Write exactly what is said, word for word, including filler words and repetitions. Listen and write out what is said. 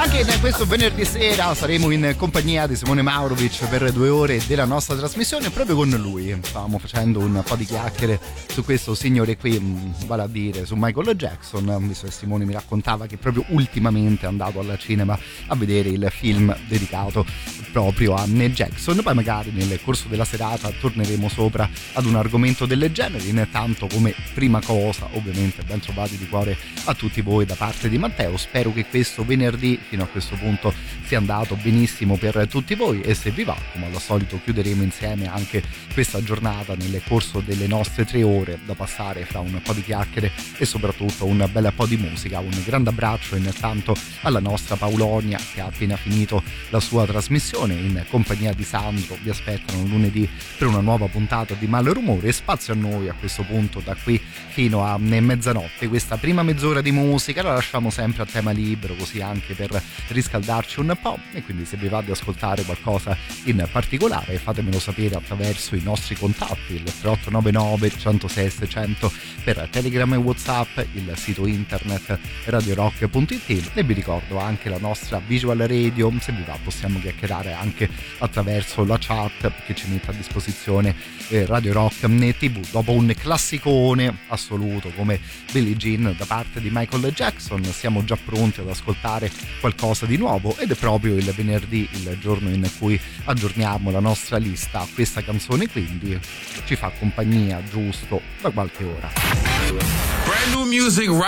Anche in questo venerdì sera saremo in compagnia di Simone Maurovic per due ore della nostra trasmissione. Proprio con lui stavamo facendo un po' di chiacchiere su questo signore qui, vale a dire su Michael Jackson, visto che Simone mi raccontava che proprio ultimamente è andato al cinema a vedere il film dedicato proprio a Jackson. Poi magari nel corso della serata torneremo sopra ad un argomento del genere. Intanto, come prima cosa, ovviamente ben trovati di cuore a tutti voi da parte di Matteo. Spero che questo venerdì fino a questo punto sia andato benissimo per tutti voi, e se vi va, come al solito, chiuderemo insieme anche questa giornata nel corso delle nostre tre ore da passare fra un po' di chiacchiere e soprattutto un bel po' di musica. Un grande abbraccio intanto alla nostra Paulonia, che ha appena finito la sua trasmissione in compagnia di Sandro. Vi aspettano lunedì per una nuova puntata di Malrumore, e spazio a noi a questo punto da qui fino a mezzanotte. Questa prima mezz'ora di musica la lasciamo sempre a tema libero, così anche per riscaldarci un po', e quindi se vi va di ascoltare qualcosa in particolare fatemelo sapere attraverso i nostri contatti, il tre otto nove nove uno zero sei seicento per Telegram e WhatsApp, il sito internet radio rock punto it, e vi ricordo anche la nostra visual radio. Se vi va possiamo chiacchierare anche attraverso la chat che ci mette a disposizione eh, Radio Rock tivù. Dopo un classicone assoluto come Billie Jean da parte di Michael Jackson, siamo già pronti ad ascoltare qualcosa di nuovo, ed è proprio il venerdì il giorno in cui aggiorniamo la nostra lista. Questa canzone quindi ci fa compagnia giusto da qualche ora. Brand new music right